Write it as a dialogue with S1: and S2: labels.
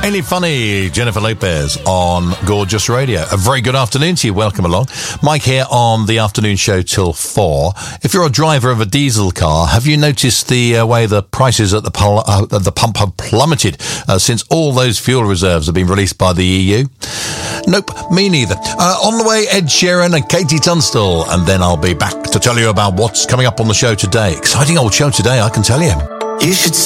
S1: Ain't It Funny, Jennifer Lopez on Gorgeous Radio. A very good afternoon to you. Welcome along. Mike here on the afternoon show till 4. If you're a driver of a diesel car, have you noticed the way the prices at the pump have plummeted since all those fuel reserves have been released by the EU? Nope, me neither. On the way, Ed Sheeran and Katie Tunstall, and then I'll be back to tell you about what's coming up on the show today. Exciting old show today, I can tell you.
S2: You should